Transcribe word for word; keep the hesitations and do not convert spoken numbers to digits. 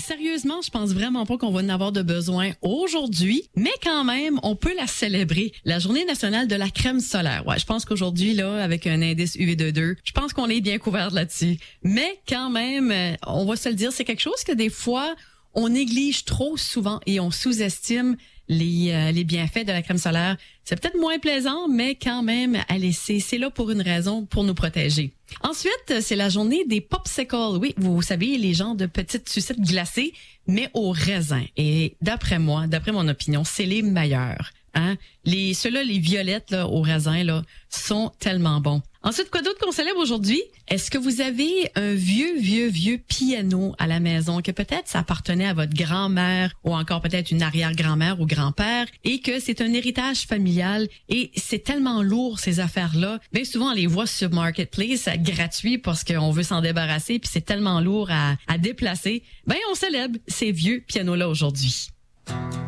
sérieusement, je pense vraiment pas qu'on va en avoir de besoin aujourd'hui, mais quand même, on peut la célébrer. La Journée nationale de la crème solaire. Ouais, je pense qu'aujourd'hui, là, avec un indice U V de deux, je pense qu'on est bien couvert là-dessus. Mais quand même, on va se le dire, c'est quelque chose que des fois, on néglige trop souvent et on sous-estime les euh, les bienfaits de la crème solaire. C'est peut-être moins plaisant, mais quand même, allez, c'est, c'est là pour une raison, pour nous protéger. Ensuite, c'est la journée des popsicles. Oui, vous savez, les genres de petites sucettes glacées, mais au raisin. Et d'après moi, d'après mon opinion, c'est les meilleurs. Hein? Les, ceux-là, les violettes là, au raisin, là, sont tellement bons. Ensuite, quoi d'autre qu'on célèbre aujourd'hui? Est-ce que vous avez un vieux, vieux, vieux piano à la maison que peut-être ça appartenait à votre grand-mère ou encore peut-être une arrière-grand-mère ou grand-père et que c'est un héritage familial et c'est tellement lourd ces affaires-là. Bien souvent, on les voit sur Marketplace gratuit parce qu'on veut s'en débarrasser puis c'est tellement lourd à, à déplacer. Ben, on célèbre ces vieux pianos-là aujourd'hui.